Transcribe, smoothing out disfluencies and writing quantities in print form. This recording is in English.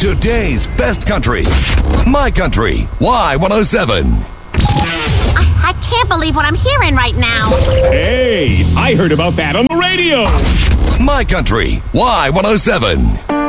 Today's best country. My Country Y107. I can't believe what I'm hearing right now. Hey, I heard about that on the radio. My Country Y107.